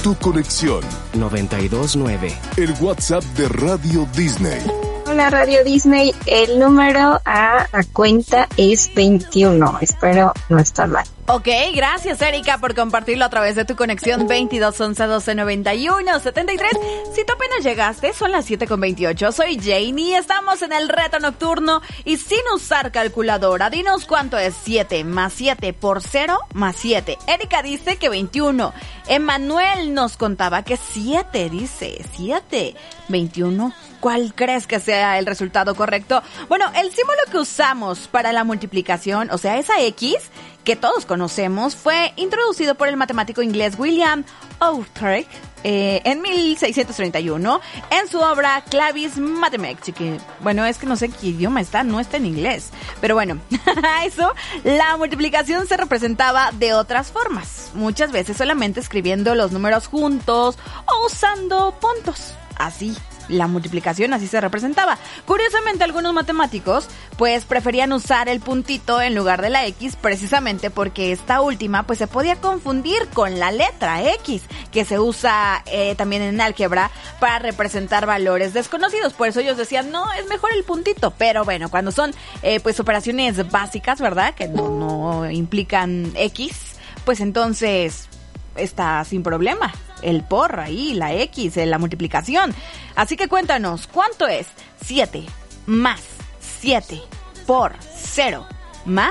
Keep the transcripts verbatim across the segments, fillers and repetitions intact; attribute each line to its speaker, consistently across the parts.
Speaker 1: Tu conexión
Speaker 2: noventa y dos nueve.
Speaker 1: El WhatsApp de Radio Disney.
Speaker 3: Hola Radio Disney, el número a la cuenta es veintiuno, espero no estar mal.
Speaker 4: Ok, gracias Erika por compartirlo a través de tu conexión veintidós once doce noventa y uno setenta y tres. Si tú apenas llegaste, son las siete con veintiocho. Soy Janie, estamos en el reto nocturno y sin usar calculadora, dinos cuánto es siete más siete por cero más siete. Erika dice que veintiuno. Emanuel nos contaba que siete, dice siete. veintiuno. ¿Cuál crees que sea el resultado correcto? Bueno, el símbolo que usamos para la multiplicación, o sea, esa X que todos conocemos, fue introducido por el matemático inglés William Outreich eh, en mil seiscientos treinta y uno en su obra Clavis Mathematica. Bueno, es que no sé en qué idioma está, no está en inglés. Pero bueno, eso, la multiplicación se representaba de otras formas. Muchas veces solamente escribiendo los números juntos o usando puntos. Así. La multiplicación así se representaba. Curiosamente, algunos matemáticos pues preferían usar el puntito en lugar de la X, precisamente porque esta última pues se podía confundir con la letra X, que se usa eh, también en álgebra para representar valores desconocidos. Por eso ellos decían, no, es mejor el puntito. Pero bueno, cuando son eh, pues operaciones básicas, ¿verdad? Que no, no implican X, pues entonces está sin problema. El por ahí, la X, la multiplicación. Así que cuéntanos, ¿cuánto es siete más siete por cero más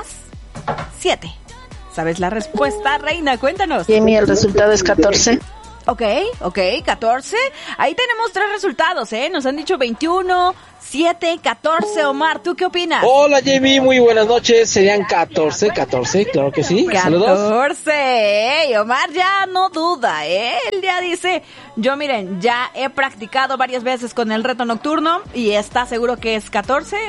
Speaker 4: siete? ¿Sabes la respuesta, Reina? Cuéntanos.
Speaker 5: Jamie, el resultado es catorce.
Speaker 4: Ok, ok, catorce. Ahí tenemos tres resultados, ¿eh? Nos han dicho veintiuno, siete, catorce. Omar, ¿tú qué opinas?
Speaker 6: Hola, Jamie, muy buenas noches. Serían catorce, catorce, claro que sí. Saludos.
Speaker 4: catorce. Ey, Omar ya no duda, ¿eh? Él ya dice, yo miren, ya he practicado varias veces con el reto nocturno y está seguro que es catorce.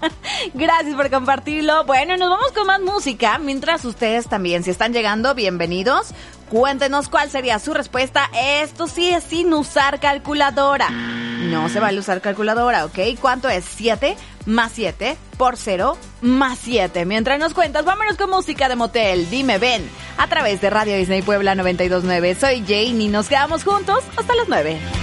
Speaker 4: Gracias por compartirlo. Bueno, nos vamos con más música. Mientras ustedes también, si están llegando, bienvenidos. Cuéntenos cuál sería su respuesta. Esto sí es sin usar calculadora. No se vale usar calculadora, ¿ok? ¿Cuánto es siete más siete por cero más siete? Mientras nos cuentas, vámonos con música de motel. Dime, ven, a través de Radio Disney Puebla noventa y dos nueve. Soy Jane y nos quedamos juntos hasta las nueve.